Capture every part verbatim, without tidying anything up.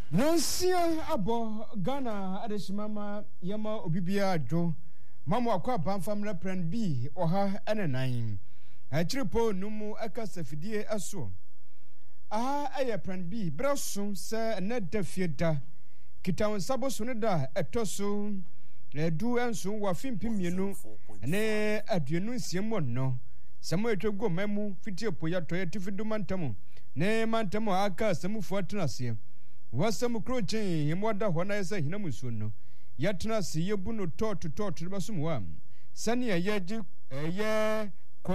Nonsia abo Ghana adeshimama yama obibia adwo mama akwa banfamra plan B oha ene nine achiripo numu aka safidie aso aha aye plan B braso se na dafieda kitawan sabo so ne da etoso edu enso wa fimpimienu ne aduenu nsiemo no samo etwego memu fitie poya toye tifidu mantamu ne mantamu aka samufu atenase wasam krochen yemoda hona yesa hinamuso no yatena se yebu no tot tot basumwa sani yeji eye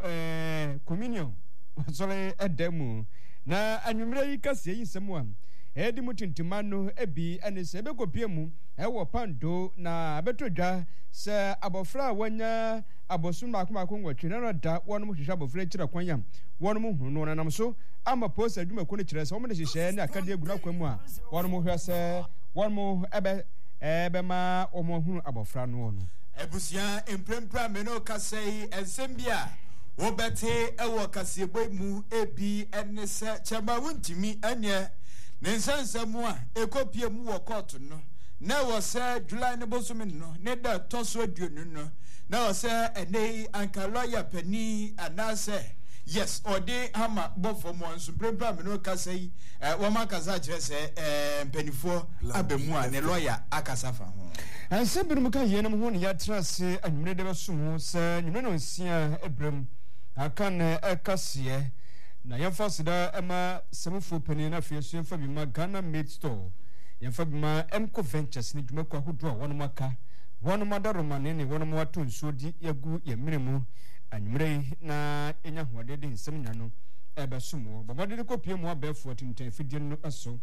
eh communion sole edemu na anwumre yi kase yi semwa edi mutintimano ebi anese bekopiemu ewo pando na betodwa se abofra wanya abosun makoma kongo twena da wonu mu hwehwa abofra kira kwanya wonu mu hunu no nanam ama post adwuma ko ne kire se wo me hyehyɛ ne akade aguna kwamu a wonu mu hwɛ se wonu mu ebe ebe ma wo mu hunu abofra no no ebusia emprempra me no kasei ensembia wo bete ewo kasebo mu ebi enese chama wuntimi anye ne nsansamu a ekopie mu wo court no na wo se July ne bosome no ne da toso aduonu no na wo se ene anka lawyer pani anase yes ode hama bofo mo nso prempra me no kasei wo makaza kire se mpanifo abemu a ne lawyer akasafa ho anse birum ka yenam ho ne yatrase anwure de beso se nwure no nsia ebrem akan ekase na yamfa sida ema semufo pani na fiesu yamfa bi ma Ghana Made Store yamfa bi ma Emco Ventures ni dwuma kwa hodo a wono maka wono madaroma ne ne wono wato nso di yagu yemiremu anwumre na enya hoade de nsem nya no ebesomo babade de kopie mu abefo tinten fidie no aso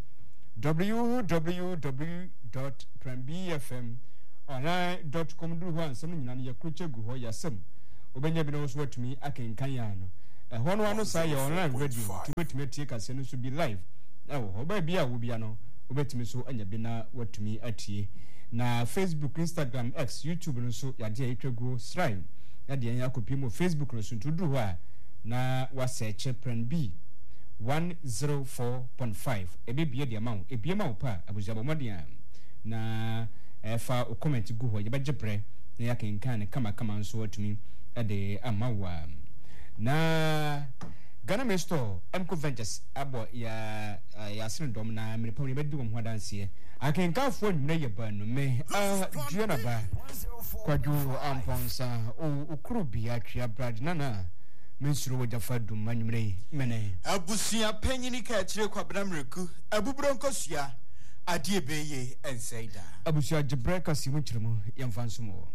w w w dot prime b f m online dot com du ho ansem nyina ne yakroche gu ho yasem obenya bi no so watumi akenkan ya no ehwo no ano say online radio timetime tie kase no so be live ewo oba bia wo bia no obetumi so anya bi na watumi atie na Facebook, Instagram, X, YouTube no so ya de etwago shrine ya de ya kopi mo Facebook no so tudu ho a na wa search plan B one oh four point five ebe bia de ma wo ebia ma wo pa abujabo modern na efa o comment gu ho ye ba jebre na ya kenkan ne kama kama nso watumi ade amawa na Ghana Made Store Emco Ventures abo ya ya sene dom na me pawni bedi wo hodanse akenka fo nwune ye ba no me ah duana ba kwaju amponsa o okuru bia twia brad nana mensuro wo jafa dum manwure mene abusia panyini ka kire kwabra mreku abubro nkosua ade ebeye ensaida abusia jebreka simu kiremu yamfansumo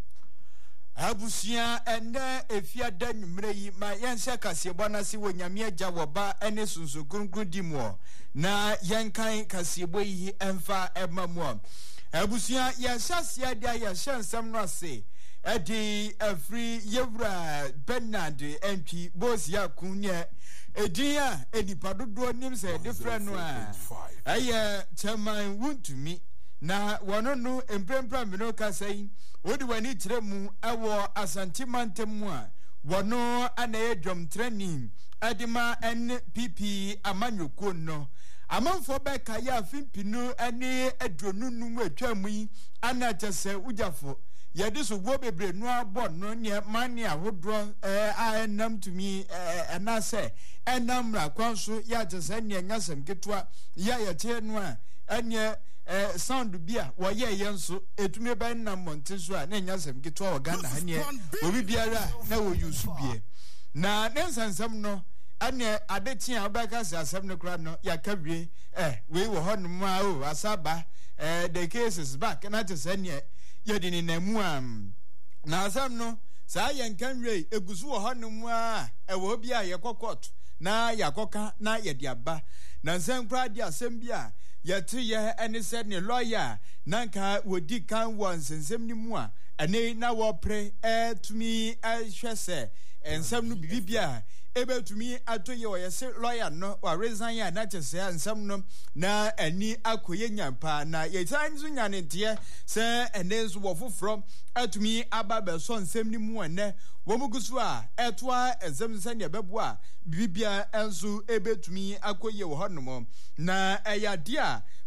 abusia ene efia da nwumre yi ma yense kasebo na se wonyame agya woba ene sunso gungun dimo na yenkan kasebo yi emfa emamu abusia yensasia dia yensensam no ase edi afri yewra Bernard entwi bosia kunye ediya enipadodo nim se different no a aye chairman wuntumi na wono no emprempra me no kasai odi wani kiremu ewo Asante Mantemu a wono anaye dwom training adima N P P amanyoko no amanfo be ka ya fimpinu ane adronu nu atwamu yi ana tese ujafo yede so wo bebre no abo no ne mane ahodro eh anam tumi eh anase enam ra kwanso ya tese ne nyasem ketwa ya ya che no a anye eh sound bia wo ye yenso etumi ba na monteso a na nyasem ketwa o Ghana hanie obi biara na wo yusu bie na nensansam no ane adeti abaka asem no kra no yakawie eh we wo honum a o asaba eh the cases back na tese ne yedini na mu am na asam no sa yenkan we egusu wo honum a e wo bia ye kokot na yakoka na yediaba na nsem kra dia asem bia yete ye ene said ne lawyer nanka wodi kan won sensem ni mu a ene na wo pre e tumi a hwese ensem no bibibia ebe tumi atoye wo yese lawyer no wa resign ya na chese ensem no na ani akoye nyampa na ye tan zu nyane tie se ene nso wo foforo atumi ababa so ensem ni mu ene wo mugusu a etwa ensem se ne bebo a bibibia enso ebe tumi akoye wo honom na eya dia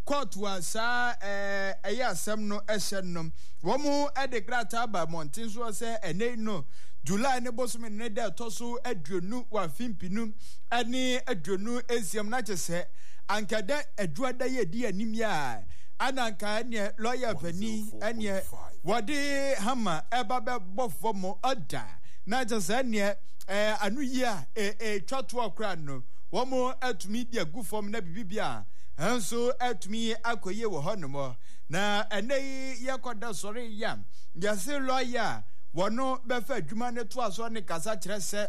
court wa sa eh eya asem no ehye no wo mu e declare ba montin so se ene no July ne bosom ne da toso aduonu wa fimpinu ani aduonu eziam na chese ankada aduada ye di anim ya ananka ne lawyer pani ene wode hama eba be bofo mo oda na chese ne eh anu yi a e twato akra no wo mo atumi dia gufom na bibibia hanso atumi akoye wo honomo na ene yekoda sore yam yase lawyer wono befa adwuma ne to aso ne kasa kire se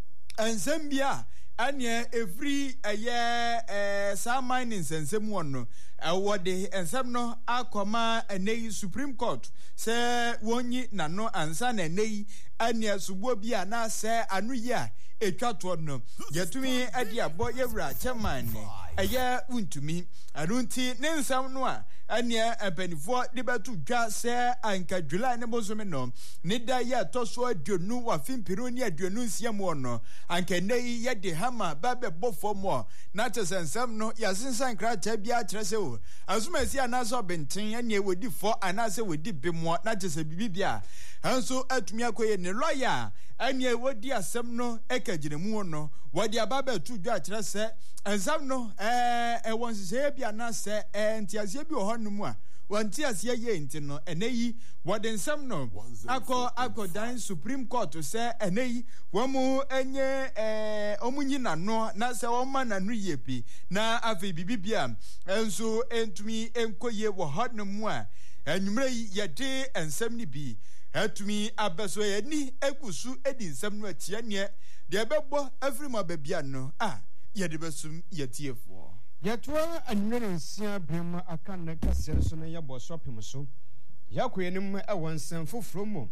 ensem bia ane every eye eh sa mining ensem wono awode ensem no akoma ene Supreme Court se wonyi nano ansa na ene ane subo bia na se anu ya etwato no yetumi ade abo yewura chairman eye untumi arunti ne nsam no a ane empanifo de betu dwa se anka July ne bosome no ne da ya toso aduonu wa fimpiro ni aduonu nsiam wono anka nei ye de hama babe bofo mo na tesensam no ya sensan krata bia kyerese o azumasi anaso benten ane wodi fo anase wodi bemo na tese bibibia hanso atumi akoye ne lawyer ane wodi asem no ekagiremu no wodi ababa tu dwa kyerese ensam no eh e wonsise bia na se entiase bi ohonum a wantiase ye enti no eneyi wodi ensam no akọ akọ dan Supreme Court se eneyi womu enye eh omunyi nano na se woma nanu yepi na afi bibibia enso entumi enkoye wo honum a enwumre yede ensam ni bi atumi abeso ye ni egusu edi nsam no atia ne de bebo afri ma babia no ah ye de besum yetiefo yetwa anwere nsia bem aka na kase so na ye bo sopem so yakoyenim e wonsam foforo mo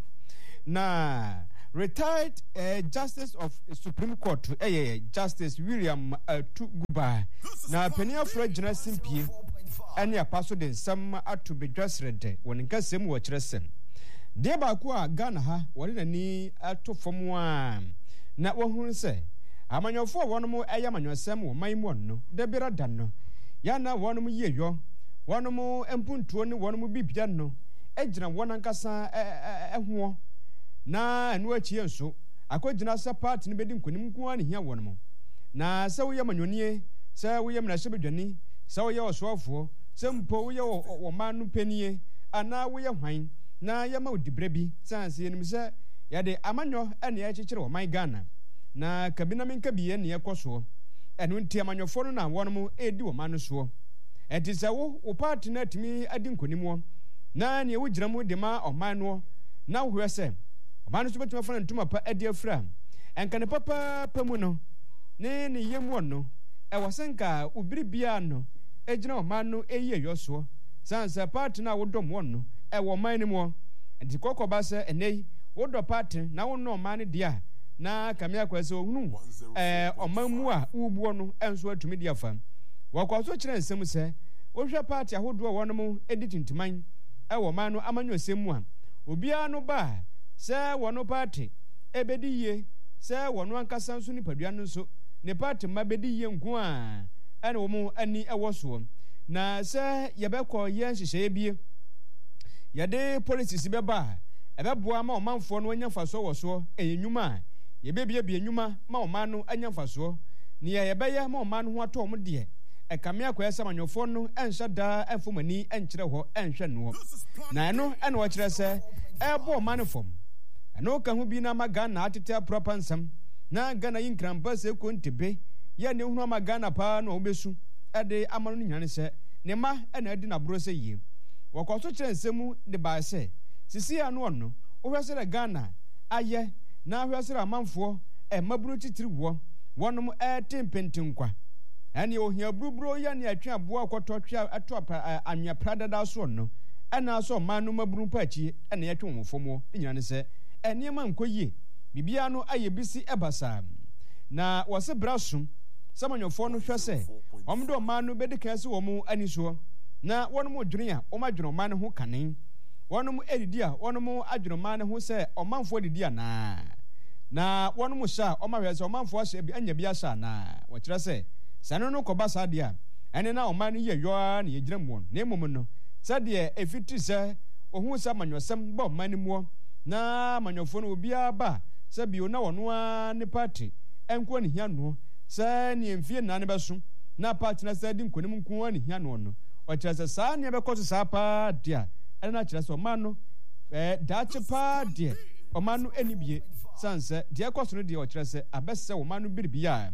na retired uh, Justice of Supreme Court eh Justice William uh, Tuguba na penia fro gina simpie ene apaso de nsam ato bedwasrede won kasem wo kyeresen de ba ko a Ghana ha wori nani ato fomwa na wohun se amanyofo wonom eye amanyosem wo manmu no de bira dan no ya na wonom yeyo wonom empuntuo ne wonom bibia no ejina wonankasa eho na enu achi enso akogina sa part ne bedi nkonim nko an hia wonom na se wo ye manyonie se wo ye mna shebedwani se wo ye osofo se mpo wo ye wo manu panie ana wo ye hwan na ye ma odibre bi sanse yenim se ya de amanyo ene ya chichire wo man Ghana na kabina menka biye ne yekoso enu ntia amanyofo no na wonom edi wo manu so etise wo wo part na timi adi nkonimwo na ne wo giramo de ma oman no na wo hwese oman so betuma fana ntuma pa adi afra enkane papa pamu no ne ne yemu no e wasenka ubiri bia no ejina oman no eyi yoso sanse part na wo dom won no e wo man ni mo enti kokoba se enei wo do part na wo no oman dia na kamia kwese ohunu eh oman mu a ubuo no enso atumi dia fa wakwaso kire nsem se wo hwe part ahodo wonom editintiman e wo man no amanyo semu a obia no ba se wono part ebedi ye se wono ankasa nso ni padua no nso ne part mabedi ye nko a ene wo mu ani ewo so na se yebekọ ye nhyehyeye bie yade policies beba ebeboa ma omanfo no anya faso wo so enyuma yebebie bie nyuma ma oman no anya faso ne yebeye ma oman ho ato mo de e kamia kwa esa manyofo no enhya da enfomani enkyere ho enhwe no na eno ene wo kyere se ebo oman fom eno ka hu bi na maga na atete proper nsam na Ghana yinkrampa se kontebe ye ne hu ma Ghana pa no obesu ede amano nyane se ne ma ena adi na bro se yie wakoso kyere nsemu de ba se sisi anu ono ohwese de Ghana aye na ahwese amanfo e maburu titiri wo wonom e tempentinkwa ene ohia buruburo ya ne atwe aboa akoto twe ato anwa prada da so no ena so manu maburu pachi ene yatwe mfomo nyane se ene ma nkoyie bibia no aye bisi ebasa na wose brasum samanyofo no hwese omdo manu bedikase wo mu aniso na wonom dwene a omadwene man ho kanen wonom edidi a wonom adwene man ho se omanfo didi ana na wonom sha omahwese omanfo sha bi anya bi asha na wo kire se sanu no koba sa dia ene na oman ye yoa na ye gyina mu na emom no sade efiti se ohun sa manwosem bo man mu na manwofo no obia ba se bi ona wono a ne party enko ne hia no se ne emfie na ne beso na party na se di nkonim nko ne hia no no o kire se sa ne be koso sa pa dia ene na kire se oman no eh dache pa dia oman no enibie sanse dia koso no dia o kire se abese oman no biribia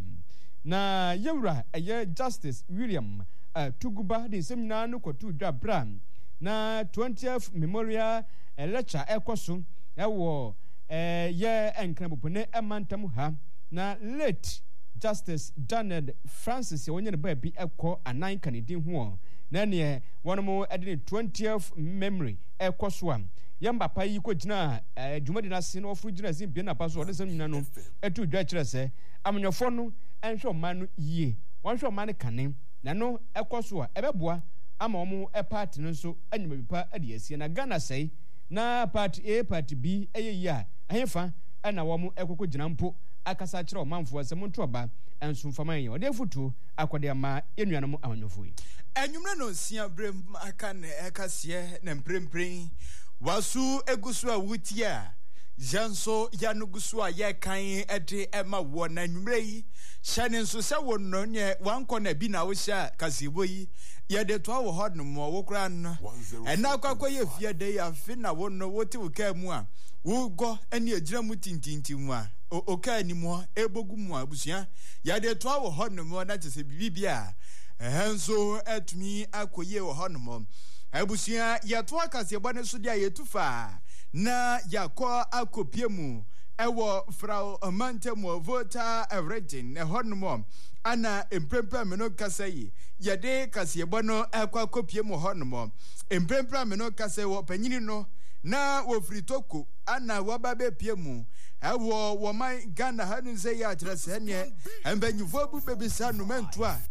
na yewura eye Justice William uh, Tuguba de semina no kotu dwa bram na twentieth memorial uh, lecture ekoso ewo eh ye enkrabopone emantam ha na late Justice Daniel Francis wonye ne ba bi ekọ anan kanedin ho na ne wonomo ede twentieth memory ekoso am yamba pa yi ko gina adwumadi na se no ofru gina zin bi na pa so ode semina no etu dwa kire se amnyofo no enhwe man no yie wonhwe man no kane na no ekoso a ebeboa ama omo e party no so anyima bipa ade asie na Ghana sei na party A party B eyeyi a ahefa na wo mo ekoko gina mpo akasa kire omanfo asem nto oba enso mfama yen ode futu akode ama enuanom amanyofo yi enwumre no sia brem aka na ekase na mprempren wasu egusu a wutia janso yanugusu a ye kan ede ema wo na nwumre yi hyane nso se wo no nye wanko na bi na wo sha kasebo yi ye de to wo hod no mo wo kra no ena kwakwa ye fie de ya fi na wo no wo ti wo ka mu a wo go ene agira mu tintinti mu a o ka ni mu ebogu mu abusia ye de to wo hod no mo na tese bibia enso etumi akoye wo hod no mo abusia ye to akasebo ne so dia ye tufa na yakọ akopie mu ewo frau amantemo vota everything ne honmo ana emprempra me no kasai yede kasebo no akọ akopie mu honmo emprempra me no kasai wo panyini no na wo fritoko ana wababe pie mu ewo wo man Ghana hanu se ya atrese ne embanyufo bu bebisa no mentua